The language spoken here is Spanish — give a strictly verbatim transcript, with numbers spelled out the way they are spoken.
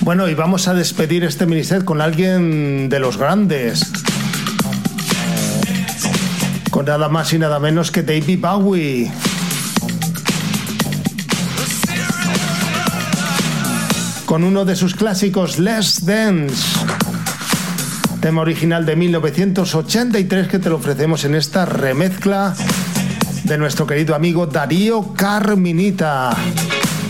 Bueno, y vamos a despedir este miniset con alguien de los grandes, con nada más y nada menos que David Bowie. Con uno de sus clásicos, Let's Dance, tema original de mil novecientos ochenta y tres que te lo ofrecemos en esta remezcla de nuestro querido amigo Darío Carminita.